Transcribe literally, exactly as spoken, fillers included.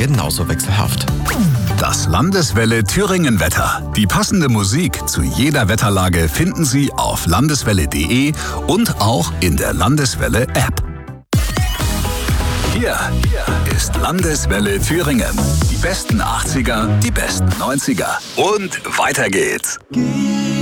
genauso wechselhaft. Das Landeswelle Thüringen-Wetter. Die passende Musik zu jeder Wetterlage finden Sie auf landeswelle punkt de und auch in der Landeswelle-App. Hier, hier ist Landeswelle Thüringen. Die besten achtziger, die besten neunziger und weiter geht's.